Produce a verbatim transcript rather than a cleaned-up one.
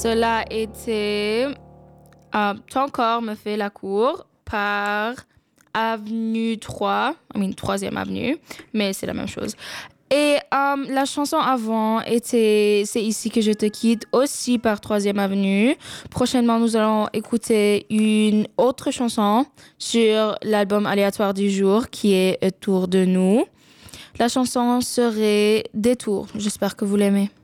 Cela était euh, Ton corps me fait la cour par Avenue trois, I mean, troisième avenue, mais c'est la même chose. Et euh, la chanson avant était C'est ici que je te quitte, aussi par troisième avenue. Prochainement, nous allons écouter une autre chanson sur l'album aléatoire du jour qui est Autour de nous. La chanson serait Détour. J'espère que vous l'aimez.